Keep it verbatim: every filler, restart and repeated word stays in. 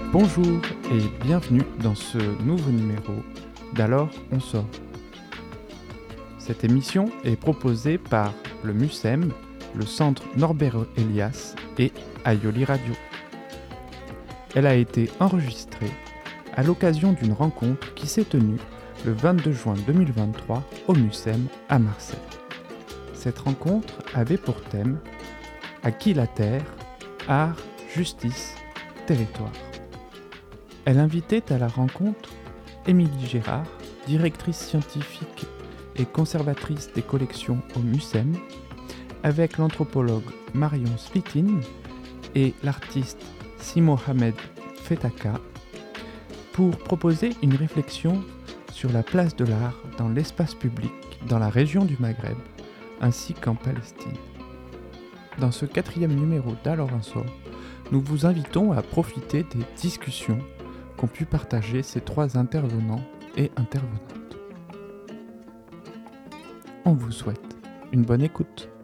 Bonjour et bienvenue dans ce nouveau numéro d'Alors on sort. Cette émission est proposée par le MUSEM, le Centre Norbert Elias et Aioli Radio. Elle a été enregistrée à l'occasion d'une rencontre qui s'est tenue le vingt-deux juin deux mille vingt-trois au MUSEM à Marseille. Cette rencontre avait pour thème « À qui la terre ? Art, justice, territoire ». Elle invitait à la rencontre Émilie Gérard, directrice scientifique et conservatrice des collections au MUSEM, avec l'anthropologue Marion Slitin et l'artiste Si Mohamed Fetaka, pour proposer une réflexion sur la place de l'art dans l'espace public dans la région du Maghreb, ainsi qu'en Palestine. Dans ce quatrième numéro d'Alors on sort, nous vous invitons à profiter des discussions qu'ont pu partager ces trois intervenants et intervenantes. On vous souhaite une bonne écoute.